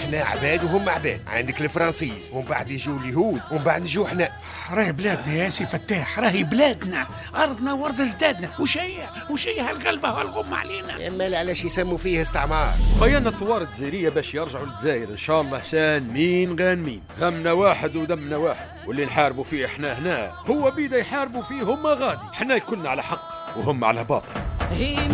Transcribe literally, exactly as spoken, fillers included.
احنا عباد وهم عباد، عندك الفرنسيز ومن بعد يجوا اليهود ومن بعد نجوا احنا. راهي بلادنا يا سي فتاح، راهي بلادنا، ارضنا وارض اجدادنا. وش هي وش هي هالغلبه وهالغمه علينا؟ اما علاش يسموا فيه استعمار؟ خيرنا الثوار الجزائريه باش يرجعوا للجزائر ان شاء الله سان مين غان مين، دمنا واحد ودمنا واحد، واللي نحاربوا فيه احنا هنا هو بيدا يحاربوا فيه هم غادي، احنا كلنا على حق وهم على باطل.